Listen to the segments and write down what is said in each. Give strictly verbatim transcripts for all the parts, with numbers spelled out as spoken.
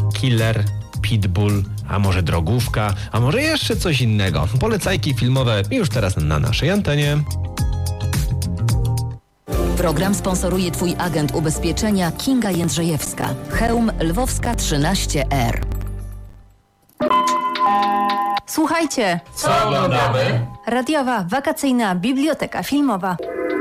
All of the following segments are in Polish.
killer, pitbull, a może drogówka, a może jeszcze coś innego. Polecajki filmowe już teraz na naszej antenie. Program sponsoruje Twój agent ubezpieczenia Kinga Jędrzejewska. Chełm Lwowska trzynaście R. Słuchajcie, co oglądamy? Radiowa wakacyjna biblioteka filmowa.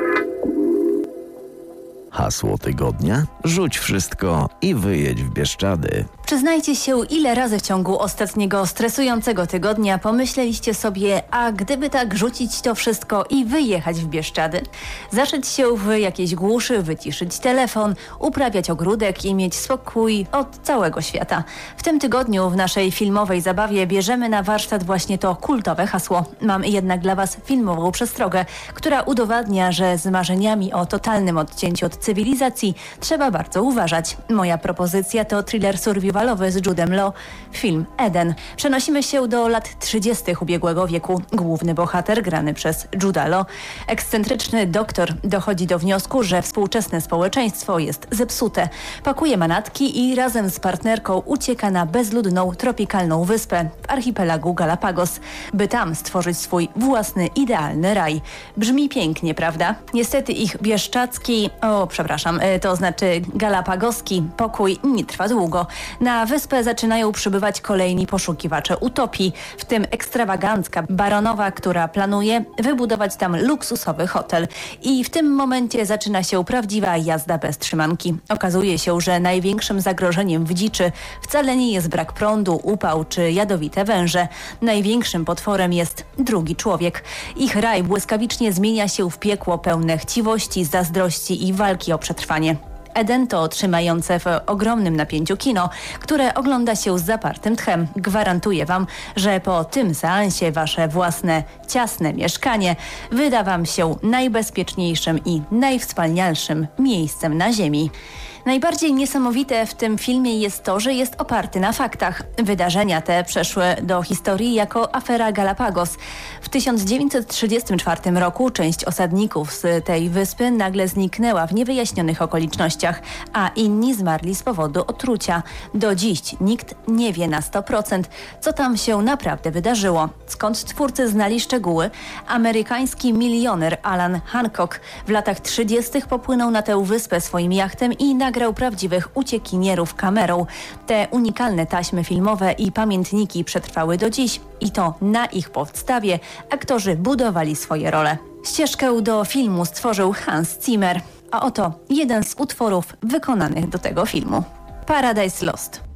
Hasło tygodnia? Rzuć wszystko i wyjedź w Bieszczady. Przyznajcie się, ile razy w ciągu ostatniego stresującego tygodnia pomyśleliście sobie, a gdyby tak rzucić to wszystko i wyjechać w Bieszczady? Zaszyć się w jakiejś głuszy, wyciszyć telefon, uprawiać ogródek i mieć spokój od całego świata. W tym tygodniu w naszej filmowej zabawie bierzemy na warsztat właśnie to kultowe hasło. Mam jednak dla Was filmową przestrogę, która udowadnia, że z marzeniami o totalnym odcięciu od cywilizacji trzeba bardzo uważać. Moja propozycja to thriller survivalowy z Judem Law, film Eden. Przenosimy się do lat trzydziestych ubiegłego wieku. Główny bohater, grany przez Juda Law, ekscentryczny doktor, dochodzi do wniosku, że współczesne społeczeństwo jest zepsute. Pakuje manatki i razem z partnerką ucieka na bezludną, tropikalną wyspę w archipelagu Galapagos, by tam stworzyć swój własny, idealny raj. Brzmi pięknie, prawda? Niestety ich bieszczacki, o przepraszam, to znaczy galapagoski pokój nie trwa długo. Na wyspę zaczynają przybywać kolejni poszukiwacze utopii, w tym ekstrawagancka baronowa, która planuje wybudować tam luksusowy hotel. I w tym momencie zaczyna się prawdziwa jazda bez trzymanki. Okazuje się, że największym zagrożeniem w dziczy wcale nie jest brak prądu, upał czy jadowite węże. Największym potworem jest drugi człowiek. Ich raj błyskawicznie zmienia się w piekło pełne chciwości, zazdrości i walki o przetrwanie. Eden to trzymające w ogromnym napięciu kino, które ogląda się z zapartym tchem. Gwarantuję Wam, że po tym seansie Wasze własne, ciasne mieszkanie wyda Wam się najbezpieczniejszym i najwspanialszym miejscem na ziemi. Najbardziej niesamowite w tym filmie jest to, że jest oparty na faktach. Wydarzenia te przeszły do historii jako afera Galapagos. W tysiąc dziewięćset trzydziestym czwartym roku część osadników z tej wyspy nagle zniknęła w niewyjaśnionych okolicznościach, a inni zmarli z powodu otrucia. Do dziś nikt nie wie na sto procent, co tam się naprawdę wydarzyło. Skąd twórcy znali szczegóły? Amerykański milioner Alan Hancock w latach trzydziestych popłynął na tę wyspę swoim jachtem i nagrał prawdziwych uciekinierów kamerą. Te unikalne taśmy filmowe i pamiętniki przetrwały do dziś i to na ich podstawie aktorzy budowali swoje role. Ścieżkę do filmu stworzył Hans Zimmer, a oto jeden z utworów wykonanych do tego filmu. Paradise Lost.